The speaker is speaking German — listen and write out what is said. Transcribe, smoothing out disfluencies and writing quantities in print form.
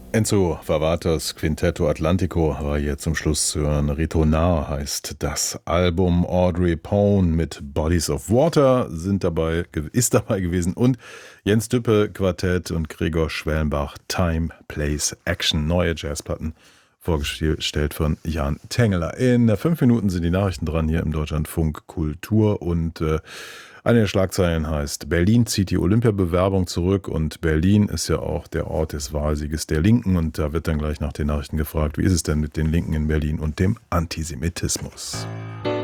Enzo Varvatos Quintetto Atlantico war hier zum Schluss zu hören. Retornar heißt das Album. Audrey Pone mit Bodies of Water ist dabei gewesen und Jens Düppe Quartett und Gregor Schwellenbach Time, Place, Action. Neue Jazzplatten vorgestellt von Jan Tengeler. In 5 Minuten sind die Nachrichten dran hier im Deutschlandfunk Kultur und eine der Schlagzeilen heißt: Berlin zieht die Olympiabewerbung zurück, und Berlin ist ja auch der Ort des Wahlsieges der Linken, und da wird dann gleich nach den Nachrichten gefragt, wie ist es denn mit den Linken in Berlin und dem Antisemitismus?